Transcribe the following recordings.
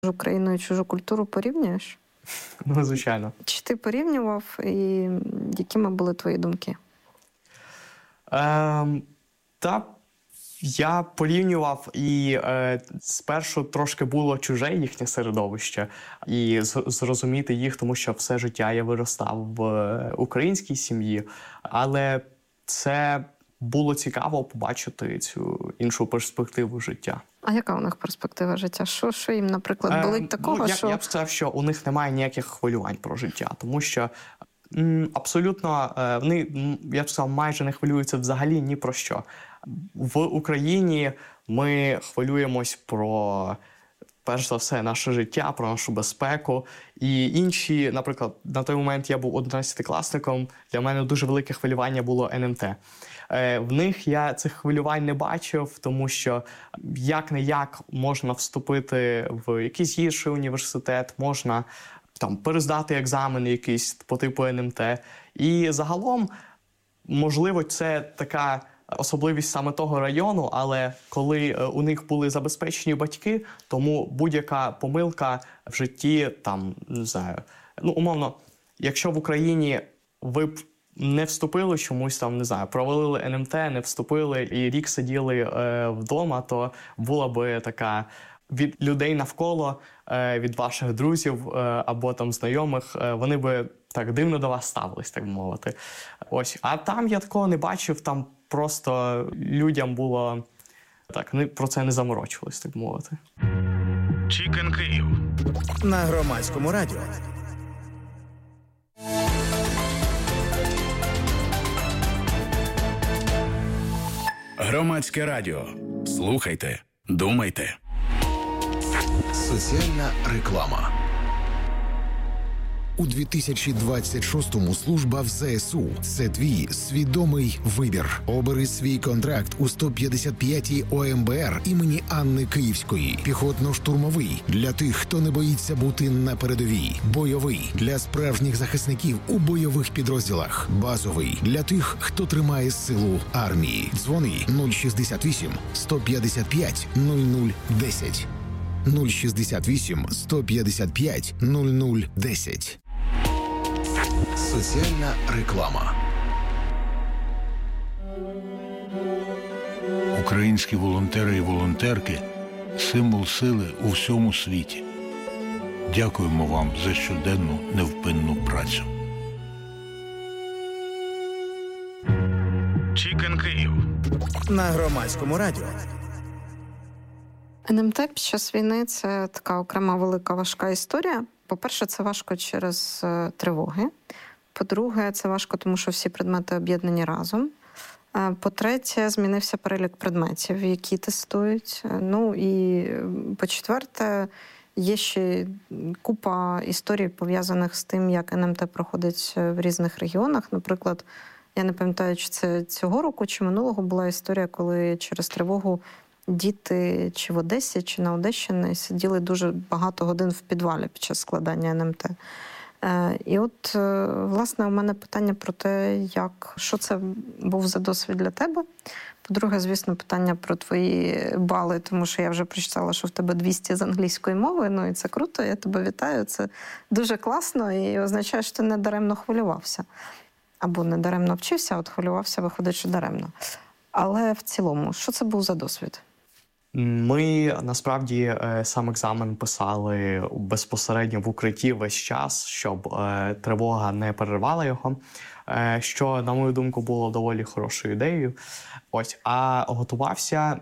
Україну і чужу культуру порівнюєш? Ну, звичайно. Чи ти порівнював і якими були твої думки? Та я порівнював і спершу трошки було чуже їхнє середовище і зрозуміти їх, тому що все життя я виростав в українській сім'ї, але це було цікаво побачити цю іншу перспективу життя. А яка у них перспектива життя? Що їм, наприклад, болить такого, що... Я б сказав, що у них немає ніяких хвилювань про життя, тому що абсолютно вони, я б сказав, майже не хвилюються взагалі ні про що. В Україні ми хвилюємось про, перш за все, наше життя, про нашу безпеку. І інші, наприклад, на той момент я був 11-класником, для мене дуже велике хвилювання було НМТ. В них я цих хвилювань не бачив, тому що як-не-як можна вступити в якийсь гірший університет, можна там перездати екзамени якісь по типу НМТ. І загалом, можливо, це така особливість саме того району, але коли у них були забезпечені батьки, тому будь-яка помилка в житті, там, не знаю, ну, умовно, якщо в Україні ви б не вступили чомусь, там, не знаю, провалили НМТ, не вступили і рік сиділи вдома, то була би така від людей навколо, від ваших друзів або там знайомих, вони би так дивно до вас ставились, так би мовити. Ось. А там я такого не бачив, там просто людям було так, вони про це не заморочувались, так би мовити. Чікен Київ На Громадському радіо. Громадське радіо. Слухайте, думайте. Соціальна реклама. У 2026-му служба в ЗСУ – це твій свідомий вибір. Обери свій контракт у 155-й ОМБР імені Анни Київської. Піхотно-штурмовий – для тих, хто не боїться бути на передовій. Бойовий – для справжніх захисників у бойових підрозділах. Базовий – для тих, хто тримає силу армії. Дзвони 068 155 0010. 068 155 0010. Соціальна реклама. Українські волонтери і волонтерки – символ сили у всьому світі. Дякуємо вам за щоденну невпинну працю. Чікен Київ На Громадському радіо. НМТ під час війни – це така окрема велика важка історія. По-перше, це важко через тривоги. По-друге, це важко, тому що всі предмети об'єднані разом. По-третє, змінився перелік предметів, які тестують. Ну і по-четверте, є ще купа історій, пов'язаних з тим, як НМТ проходить в різних регіонах. Наприклад, я не пам'ятаю, чи це цього року, чи минулого була історія, коли через тривогу діти чи в Одесі, чи на Одещині сиділи дуже багато годин в підвалі під час складання НМТ. І от, власне, у мене питання про те, що це був за досвід для тебе. По-друге, звісно, питання про твої бали, тому що я вже прочитала, що в тебе 200 з англійської мови, ну і це круто, я тебе вітаю, це дуже класно і означає, що ти не даремно хвилювався. Або не даремно вчився, а от хвилювався, виходить, що даремно. Але в цілому, що це був за досвід? Ми, насправді, сам екзамен писали безпосередньо в укритті весь час, щоб тривога не перервала його, що, на мою думку, було доволі хорошою ідеєю. Ось, а готувався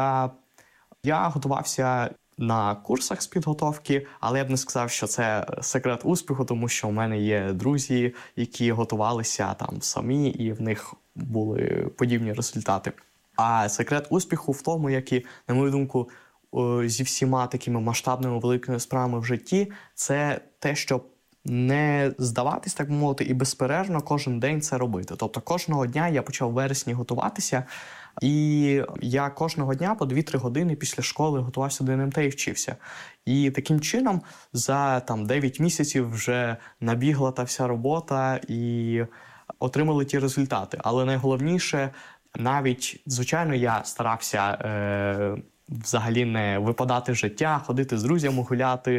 я готувався на курсах з підготовки, але я б не сказав, що це секрет успіху, тому що у мене є друзі, які готувалися там самі, і в них були подібні результати. А секрет успіху в тому, як і, на мою думку, зі всіма такими масштабними великими справами в житті, це те, щоб не здаватись, так би мовити, і безперервно кожен день це робити. Тобто кожного дня я почав в вересні готуватися, і я кожного дня по 2-3 години після школи готувався до НМТ і вчився. І таким чином за 9 місяців вже набігла та вся робота і отримали ті результати. Але найголовніше, навіть, звичайно, я старався взагалі не випадати з життя, ходити з друзями гуляти,